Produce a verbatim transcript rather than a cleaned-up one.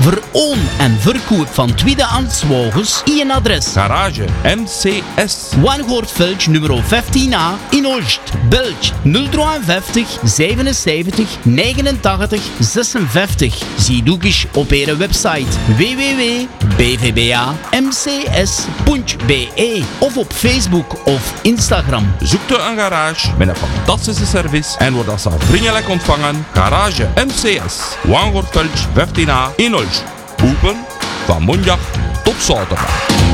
Veroon en verkoop van tweedehands wagens. Een adres. Garage M C S. Wangoortveld nummer vijftien A in Olst. Belg nul vijfenvijftig zevenenzeventig negenentachtig zesenvijftig. Zie ook eens op hun website w w w punt b v b a m c s punt b e of op Facebook of Instagram. Zoekt u een garage met een fantastische service en wordt als vriendelijk ontvangen. Garage M C S. Wangoortveld vijftien A in Olst. Open van maandag tot zaterdag.